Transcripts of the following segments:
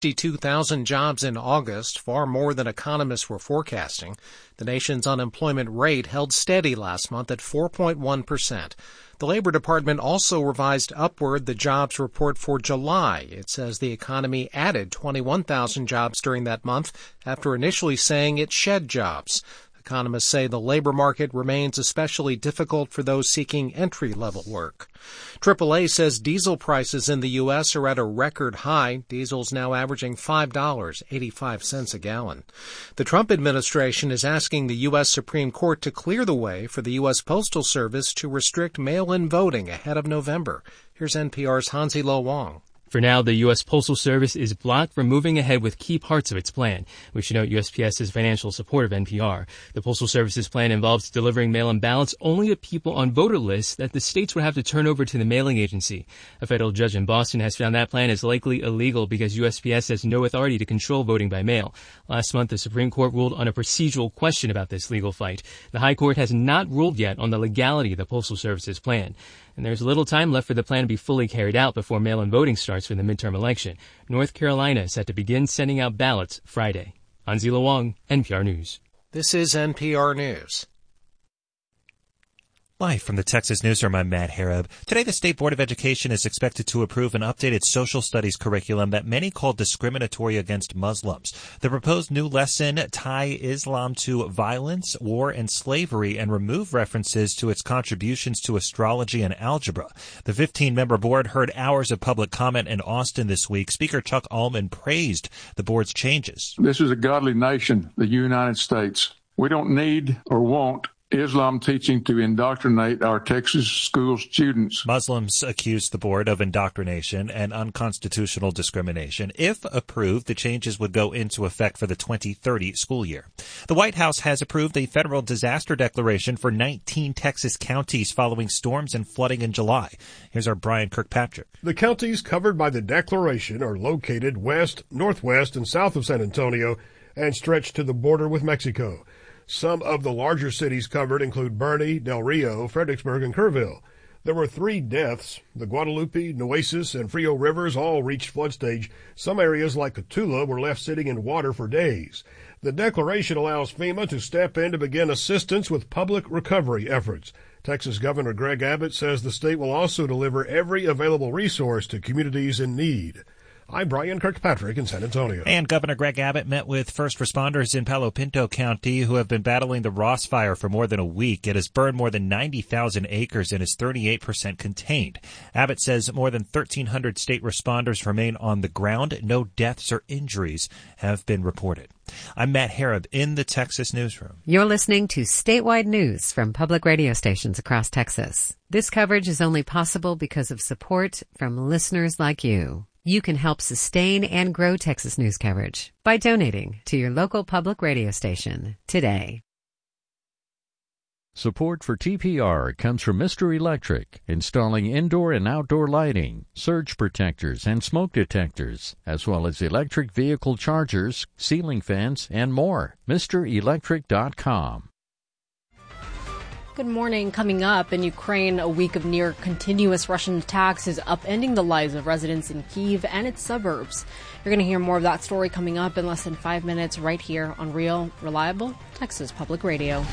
52,000 jobs in August, far more than economists were forecasting. The nation's unemployment rate held steady last month at 4.1%. The Labor Department also revised upward the jobs report for July. It says the economy added 21,000 jobs during that month after initially saying it shed jobs. Economists say the labor market remains especially difficult for those seeking entry-level work. AAA says diesel prices in the U.S. are at a record high. Diesel's now averaging $5.85 a gallon. The Trump administration is asking the U.S. Supreme Court to clear the way for the U.S. Postal Service to restrict mail-in voting ahead of November. Here's NPR's Hansi Lo Wong. For now, the U.S. Postal Service is blocked from moving ahead with key parts of its plan. We should note USPS's financial support of NPR. The Postal Service's plan involves delivering mail-in ballots only to people on voter lists that the states would have to turn over to the mailing agency. A federal judge in Boston has found that plan is likely illegal because USPS has no authority to control voting by mail. Last month, the Supreme Court ruled on a procedural question about this legal fight. The High Court has not ruled yet on the legality of the Postal Service's plan. And there's little time left for the plan to be fully carried out before mail-in voting starts for the midterm election. North Carolina is set to begin sending out ballots Friday. Hansi Lo Wong, NPR News. This is NPR News. Live from the Texas Newsroom, I'm Matt Harab. Today, the State Board of Education is expected to approve an updated social studies curriculum that many call discriminatory against Muslims. The proposed new lesson tie Islam to violence, war, and slavery and remove references to its contributions to astrology and algebra. The 15-member board heard hours of public comment in Austin this week. Speaker Chuck Ullman praised the board's changes. This is a godly nation, the United States. We don't need or want Islam teaching to indoctrinate our Texas school students. Muslims accuse the board of indoctrination and unconstitutional discrimination. If approved, the changes would go into effect for the 2030 school year. The White House has approved a federal disaster declaration for 19 Texas counties following storms and flooding in July. Here's our Brian Kirkpatrick. The counties covered by the declaration are located west, northwest, and south of San Antonio and stretch to the border with Mexico. Some of the larger cities covered include Bernie, Del Rio, Fredericksburg, and Kerrville. There were 3 deaths. The Guadalupe, Nueces, and Frio rivers all reached flood stage. Some areas like Cotulla were left sitting in water for days. The declaration allows FEMA to step in to begin assistance with public recovery efforts. Texas Governor Greg Abbott says the state will also deliver every available resource to communities in need. I'm Brian Kirkpatrick in San Antonio. And Governor Greg Abbott met with first responders in Palo Pinto County who have been battling the Ross Fire for more than a week. It has burned more than 90,000 acres and is 38% contained. Abbott says more than 1,300 state responders remain on the ground. No deaths or injuries have been reported. I'm Matt Harab in the Texas Newsroom. You're listening to statewide news from public radio stations across Texas. This coverage is only possible because of support from listeners like you. You can help sustain and grow Texas news coverage by donating to your local public radio station today. Support for TPR comes from Mr. Electric, installing indoor and outdoor lighting, surge protectors, and smoke detectors, as well as electric vehicle chargers, ceiling fans, and more. MrElectric.com. Good morning. Coming up, in Ukraine, a week of near continuous Russian attacks is upending the lives of residents in Kyiv and its suburbs. You're going to hear more of that story coming up in less than 5 minutes right here on Real, Reliable Texas Public Radio.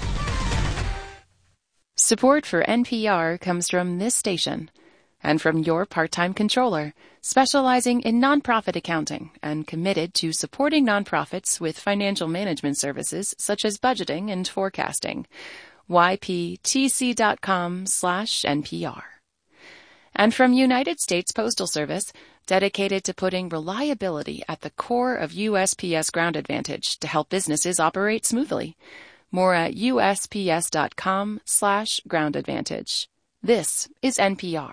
Support for NPR comes from this station and from your part-time controller, specializing in nonprofit accounting and committed to supporting nonprofits with financial management services such as budgeting and forecasting. yptc.com/NPR. And from United States Postal Service, dedicated to putting reliability at the core of USPS Ground Advantage to help businesses operate smoothly. More at USPS.com/Ground Advantage. This is NPR.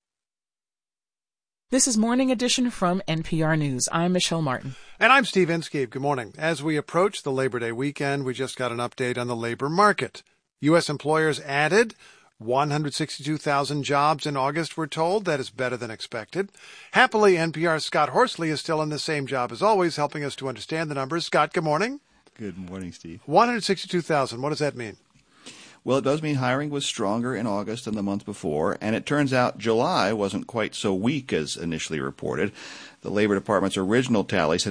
This is Morning Edition from NPR News. I'm Michelle Martin. And I'm Steve Inskeep. Good morning. As we approach the Labor Day weekend, we just got an update on the labor market. U.S. employers added 162,000 jobs in August, we're told. That is better than expected. Happily, NPR's Scott Horsley is still in the same job as always, helping us to understand the numbers. Scott, good morning. Good morning, Steve. 162,000. What does that mean? Well, it does mean hiring was stronger in August than the month before, and it turns out July wasn't quite so weak as initially reported. The Labor Department's original tally said